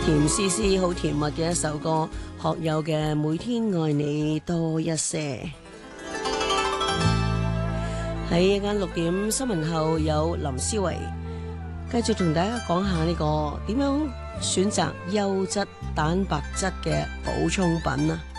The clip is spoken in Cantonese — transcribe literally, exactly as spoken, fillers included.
甜絲絲好甜蜜嘅一首歌，學友嘅每天愛你多一些。喺一間六點新聞後，有林思維繼續同大家講下呢個點樣選擇優質蛋白質嘅補充品啊！